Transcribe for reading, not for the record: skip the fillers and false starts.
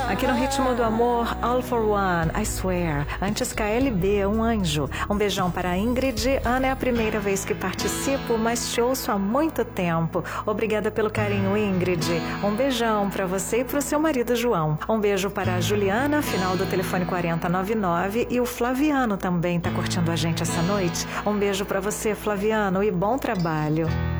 Aqui no Ritmo do Amor, All for One, I Swear. Antes KLB, Um Anjo. Um beijão para a Ingrid. Ana, é a primeira vez que participo, mas te ouço há muito tempo. Obrigada pelo carinho, Ingrid. Um beijão para você e para o seu marido, João. Um beijo para a Juliana, final do telefone 4099. E o Flaviano também está curtindo a gente essa noite. Um beijo para você, Flaviano, e bom trabalho.